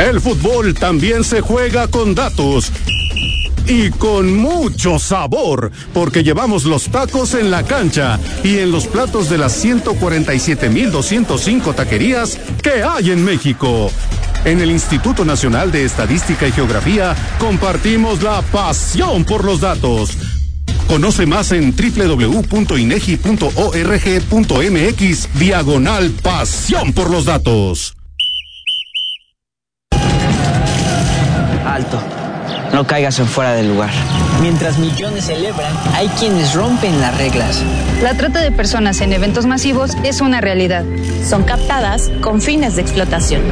El fútbol también se juega con datos. Y con mucho sabor, porque llevamos los tacos en la cancha y en los platos de las 147,205 taquerías que hay en México. En el Instituto Nacional de Estadística y Geografía compartimos la pasión por los datos. Conoce más en www.inegi.org.mx/pasión por los datos. Alto. No caigas en fuera del lugar. Mientras millones celebran, hay quienes rompen las reglas. La trata de personas en eventos masivos es una realidad. Son captadas con fines de explotación.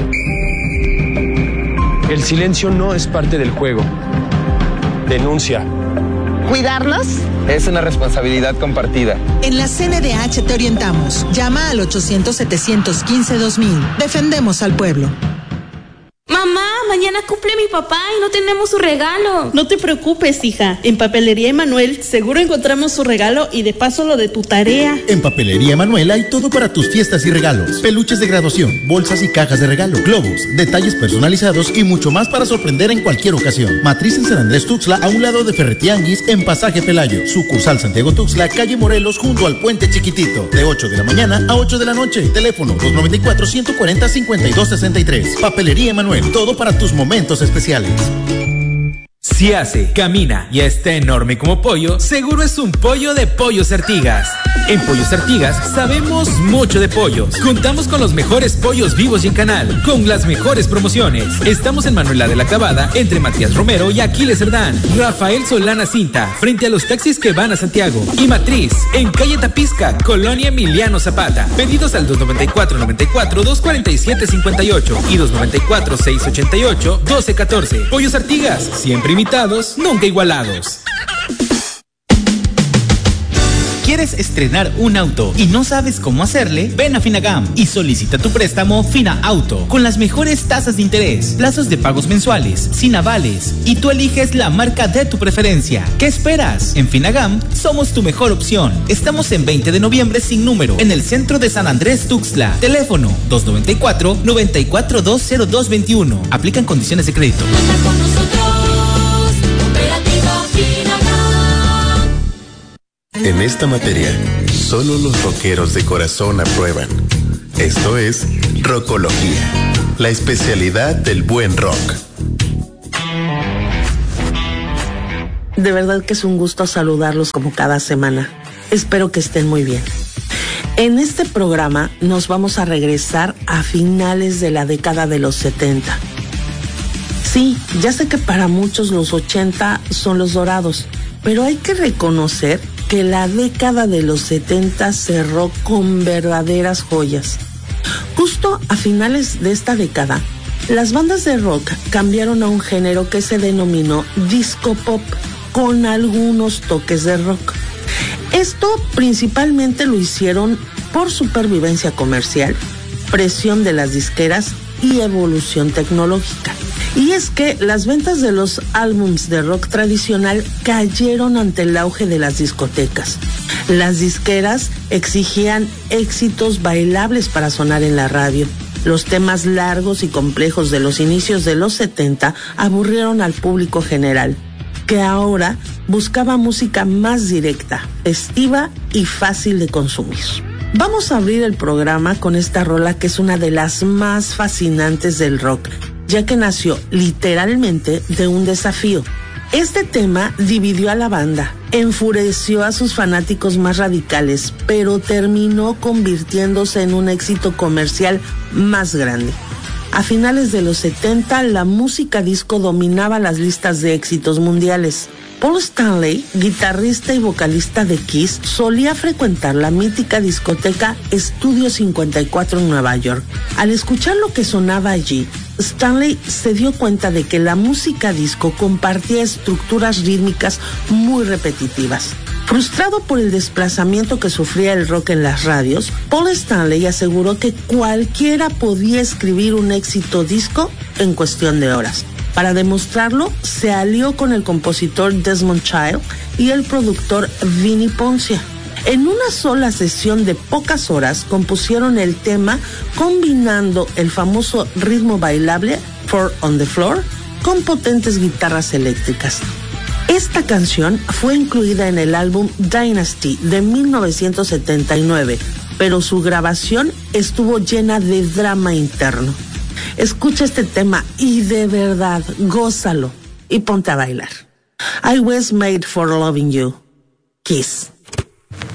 El silencio no es parte del juego. Denuncia. ¿Cuidarnos? Es una responsabilidad compartida. En la CNDH te orientamos. Llama al 800-715-2000. Defendemos al pueblo. Mamá, mañana cumple mi papá y no tenemos su regalo. No te preocupes, hija. En Papelería Emanuel seguro encontramos su regalo y de paso lo de tu tarea. En Papelería Emanuel hay todo para tus fiestas y regalos. Peluches de graduación, bolsas y cajas de regalo, globos, detalles personalizados y mucho más para sorprender en cualquier ocasión. Matriz en San Andrés Tuxtla, a un lado de Ferretianguis, en Pasaje Pelayo. Sucursal Santiago Tuxtla, calle Morelos, junto al Puente Chiquitito. De 8 de la mañana a 8 de la noche. Teléfono 294-140-5263. Papelería Emanuel. Todo para tus momentos especiales. Si hace, camina y está enorme como pollo, seguro es un pollo de Pollos Artigas. En Pollos Artigas sabemos mucho de pollos. Contamos con los mejores pollos vivos y en canal, con las mejores promociones. Estamos en Manuela de la Cabada, entre Matías Romero y Aquiles Cerdán. Rafael Solana Cinta, frente a los taxis que van a Santiago. Y Matriz, en calle Tapisca, Colonia Emiliano Zapata. Pedidos al 294-247-58 y 294-688-1214. Pollos Artigas, siempre imitados, nunca igualados. ¿Quieres estrenar un auto y no sabes cómo hacerle? Ven a Finagam y solicita tu préstamo Fina Auto con las mejores tasas de interés, plazos de pagos mensuales, sin avales y tú eliges la marca de tu preferencia. ¿Qué esperas? En Finagam somos tu mejor opción. Estamos en 20 de noviembre sin número en el centro de San Andrés Tuxtla. Teléfono 294-9420221. Aplican condiciones de crédito. En esta materia, solo los rockeros de corazón aprueban. Esto es Rockología, la especialidad del buen rock. De verdad que es un gusto saludarlos como cada semana. Espero que estén muy bien. En este programa nos vamos a regresar a finales de la década de los 70. Sí, ya sé que para muchos los 80 son los dorados, pero hay que reconocer que la década de los 70 cerró con verdaderas joyas. Justo a finales de esta década, las bandas de rock cambiaron a un género que se denominó disco pop, con algunos toques de rock. Esto principalmente lo hicieron por supervivencia comercial, presión de las disqueras y evolución tecnológica. Y es que las ventas de los álbums de rock tradicional cayeron ante el auge de las discotecas. Las disqueras exigían éxitos bailables para sonar en la radio. Los temas largos y complejos de los inicios de los 70 aburrieron al público general, que ahora buscaba música más directa, festiva y fácil de consumir. Vamos a abrir el programa con esta rola que es una de las más fascinantes del rock, ya que nació literalmente de un desafío. Este tema dividió a la banda, enfureció a sus fanáticos más radicales, pero terminó convirtiéndose en un éxito comercial más grande. A finales de los 70, la música disco dominaba las listas de éxitos mundiales. Paul Stanley, guitarrista y vocalista de Kiss, solía frecuentar la mítica discoteca Estudio 54 en Nueva York. Al escuchar lo que sonaba allí, Stanley se dio cuenta de que la música disco compartía estructuras rítmicas muy repetitivas. Frustrado por el desplazamiento que sufría el rock en las radios, Paul Stanley aseguró que cualquiera podía escribir un éxito disco en cuestión de horas. Para demostrarlo, se alió con el compositor Desmond Child y el productor Vinnie Poncia. En una sola sesión de pocas horas compusieron el tema combinando el famoso ritmo bailable Four on the Floor con potentes guitarras eléctricas. Esta canción fue incluida en el álbum Dynasty de 1979, pero su grabación estuvo llena de drama interno. Escucha este tema y de verdad, gózalo y ponte a bailar. I was made for loving you. Kiss.